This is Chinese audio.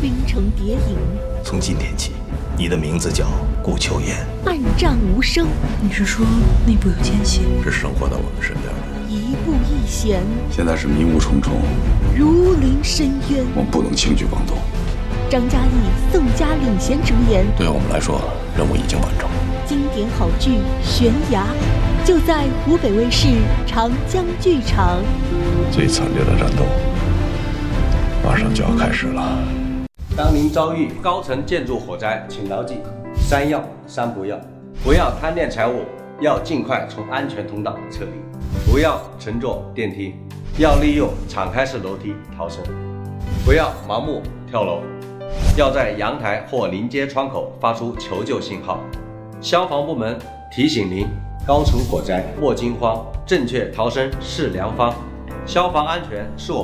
冰城谍影。 从今天起，你的名字叫顾秋言。 暗战无声。 你是说内部有奸细？ 是生活在我们身边的。 一步一险。 现在是迷雾重重， 如临深渊。 我们不能轻举妄动。 张嘉译、宋佳领衔主演。 对我们来说，任务已经完成。 经典好剧《悬崖》，就在湖北卫视长江剧场。 最惨烈的战斗马上就要开始了。 当您遭遇高层建筑火灾，请牢记3要3不要：不要贪恋财物，要尽快从安全通道撤离；不要乘坐电梯，要利用敞开式楼梯逃生；不要盲目跳楼，要在阳台或临街窗口发出求救信号。消防部门提醒您：高层火灾莫惊慌，正确逃生是良方。消防安全是我们